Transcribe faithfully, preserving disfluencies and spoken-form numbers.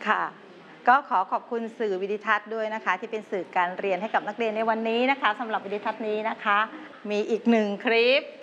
ค่ะก็ขอขอบคุณสื่อวิดิทัศน์ด้วยนะคะที่เป็นสื่อการเรียนให้กับนักเรียนในวันนี้นะคะสำหรับวิดิทัศน์นี้นะคะมีอีกหนึ่งคลิป